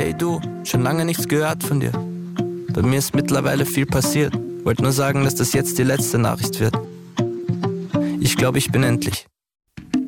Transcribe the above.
Hey du, schon lange nichts gehört von dir. Bei mir ist mittlerweile viel passiert. Wollte nur sagen, dass das jetzt die letzte Nachricht wird. Ich glaube, ich bin endlich